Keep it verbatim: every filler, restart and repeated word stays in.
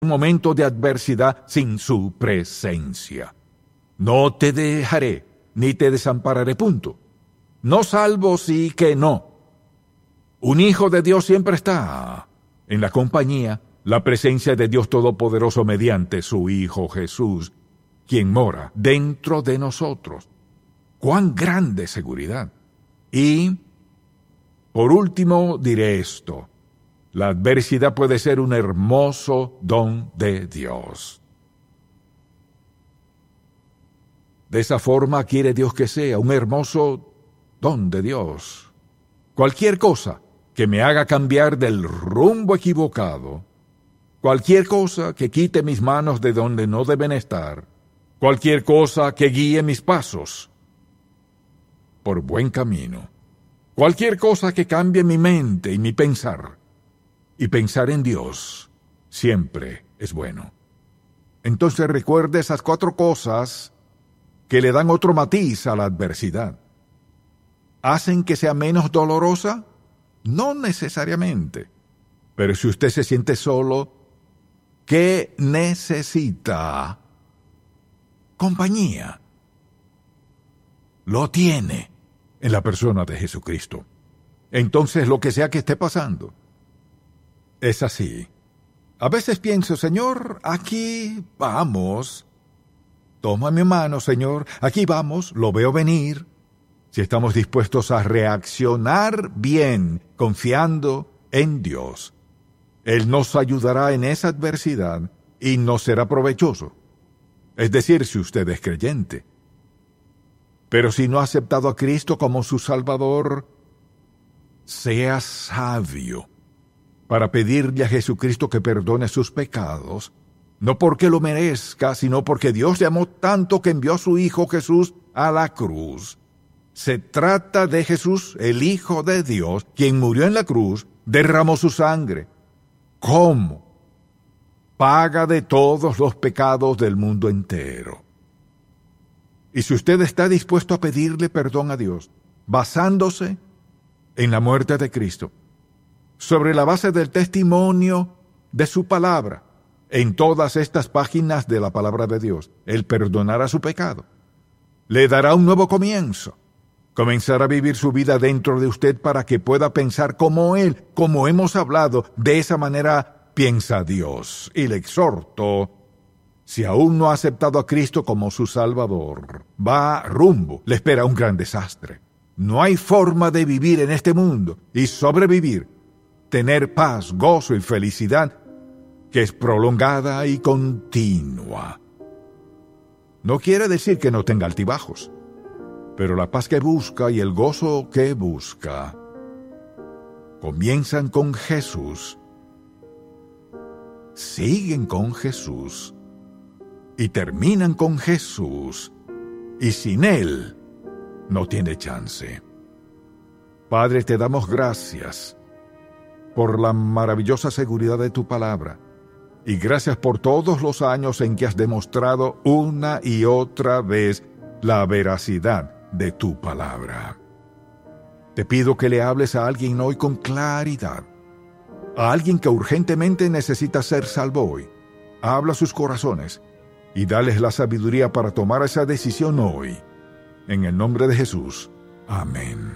un momento de adversidad sin su presencia. No te dejaré, ni te desampararé, punto. No salvo sí que no. Un hijo de Dios siempre está en la compañía, la presencia de Dios Todopoderoso mediante su Hijo Jesús, quien mora dentro de nosotros. ¡Cuán grande seguridad! Y, por último, diré esto. La adversidad puede ser un hermoso don de Dios. De esa forma quiere Dios que sea un hermoso don de Dios. Cualquier cosa que me haga cambiar del rumbo equivocado, cualquier cosa que quite mis manos de donde no deben estar, cualquier cosa que guíe mis pasos por buen camino, cualquier cosa que cambie mi mente y mi pensar, y pensar en Dios siempre es bueno. Entonces recuerde esas cuatro cosas que le dan otro matiz a la adversidad. ¿Hacen que sea menos dolorosa? No necesariamente. Pero si usted se siente solo, ¿qué necesita? Compañía. Lo tiene en la persona de Jesucristo. Entonces, lo que sea que esté pasando, es así. A veces pienso, Señor, aquí vamos. Toma mi mano, Señor, aquí vamos, lo veo venir. Si estamos dispuestos a reaccionar bien, confiando en Dios, Él nos ayudará en esa adversidad y nos será provechoso. Es decir, si usted es creyente. Pero si no ha aceptado a Cristo como su Salvador, sea sabio para pedirle a Jesucristo que perdone sus pecados, no porque lo merezca, sino porque Dios le amó tanto que envió a su Hijo Jesús a la cruz. Se trata de Jesús, el Hijo de Dios, quien murió en la cruz, derramó su sangre. ¿Cómo? Paga de todos los pecados del mundo entero. Y si usted está dispuesto a pedirle perdón a Dios, basándose en la muerte de Cristo, sobre la base del testimonio de su palabra, en todas estas páginas de la palabra de Dios, Él perdonará su pecado. Le dará un nuevo comienzo. Comenzará a vivir su vida dentro de usted para que pueda pensar como Él, como hemos hablado. De esa manera piensa Dios. Y le exhorto, si aún no ha aceptado a Cristo como su Salvador, va rumbo, le espera un gran desastre. No hay forma de vivir en este mundo y sobrevivir, tener paz, gozo y felicidad que es prolongada y continua. No quiere decir que no tenga altibajos, pero la paz que busca y el gozo que busca comienzan con Jesús, siguen con Jesús y terminan con Jesús, y sin Él no tiene chance. Padre, te damos gracias por la maravillosa seguridad de tu palabra, y gracias por todos los años en que has demostrado una y otra vez la veracidad de tu palabra. Te pido que le hables a alguien hoy con claridad, a alguien que urgentemente necesita ser salvo hoy. Habla a sus corazones y dales la sabiduría para tomar esa decisión hoy. En el nombre de Jesús. Amén.